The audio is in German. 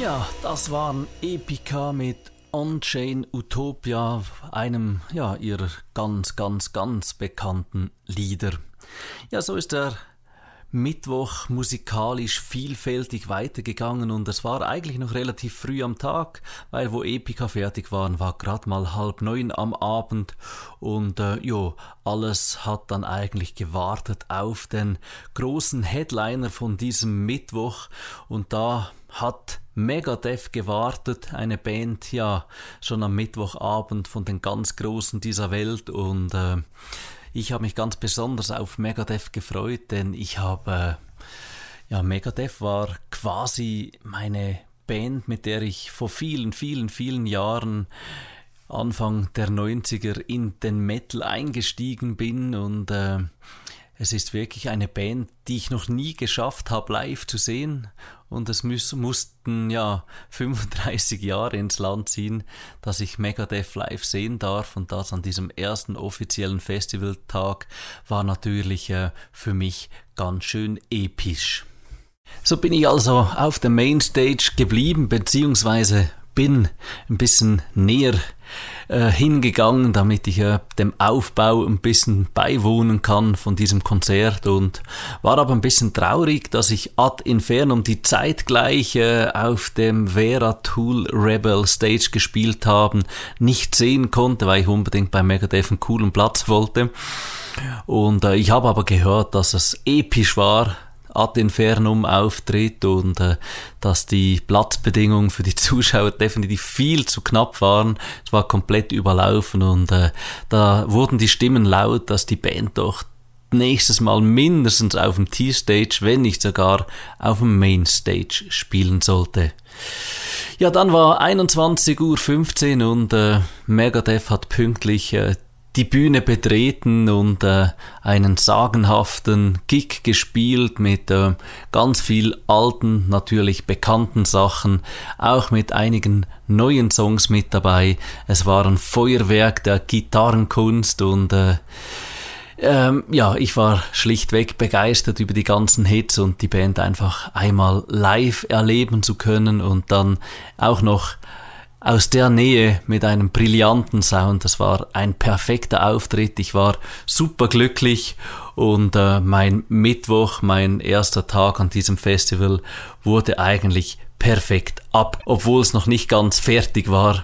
Ja, das waren Epica mit On-Chain Utopia, einem ihrer ganz bekannten Lieder. Ja, so ist der Mittwoch musikalisch vielfältig weitergegangen und es war eigentlich noch relativ früh am Tag, weil wo Epica fertig waren, war gerade mal 8:30 am Abend und alles hat dann eigentlich gewartet auf den großen Headliner von diesem Mittwoch und da hat Megadeth gewartet, eine Band, schon am Mittwochabend von den ganz Großen dieser Welt und ich habe mich ganz besonders auf Megadeth gefreut, denn Megadeth war quasi meine Band, mit der ich vor vielen Jahren Anfang der 90er in den Metal eingestiegen bin und es ist wirklich eine Band, die ich noch nie geschafft habe, live zu sehen. Und es mussten 35 Jahre ins Land ziehen, dass ich Megadeth live sehen darf. Und das an diesem ersten offiziellen Festivaltag war natürlich für mich ganz schön episch. So bin ich also auf der Mainstage geblieben, beziehungsweise bin ein bisschen näher hingegangen, damit ich dem Aufbau ein bisschen beiwohnen kann von diesem Konzert und war aber ein bisschen traurig, dass ich ad infernum die zeitgleich auf dem Vera Tool Rebel Stage gespielt haben, nicht sehen konnte, weil ich unbedingt bei Megadeth einen coolen Platz wollte. Und ich habe aber gehört, dass es episch war, ad infernum Auftritt und dass die Platzbedingungen für die Zuschauer definitiv viel zu knapp waren. Es war komplett überlaufen und da wurden die Stimmen laut, dass die Band doch nächstes Mal mindestens auf dem T-Stage, wenn nicht sogar auf dem Mainstage spielen sollte. Ja, dann war 21:15 Uhr und Megadeth hat pünktlich die Bühne betreten und einen sagenhaften Gig gespielt mit ganz viel alten, natürlich bekannten Sachen, auch mit einigen neuen Songs mit dabei. Es war ein Feuerwerk der Gitarrenkunst und ich war schlichtweg begeistert über die ganzen Hits und die Band einfach einmal live erleben zu können und dann auch noch aus der Nähe mit einem brillanten Sound. Das war ein perfekter Auftritt. Ich war super glücklich und mein Mittwoch, mein erster Tag an diesem Festival, wurde eigentlich perfekt ab, obwohl es noch nicht ganz fertig war.